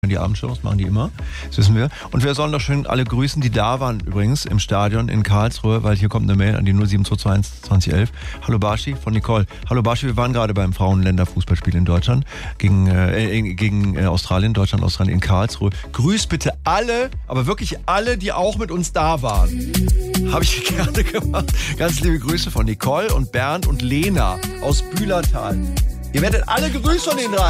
Die Abendshows machen die immer, das wissen wir. Und wir sollen doch schön alle grüßen, die da waren übrigens im Stadion in Karlsruhe, weil hier kommt eine Mail an die 07221 2011. Hallo Barschi von Nicole. Hallo Barschi, wir waren gerade beim Frauenländerfußballspiel in Deutschland gegen Australien, Deutschland, Australien in Karlsruhe. Grüß bitte alle, aber wirklich alle, die auch mit uns da waren. Habe ich gerne gemacht. Ganz liebe Grüße von Nicole und Bernd und Lena aus Bühlertal. Ihr werdet alle gegrüßt von den drei.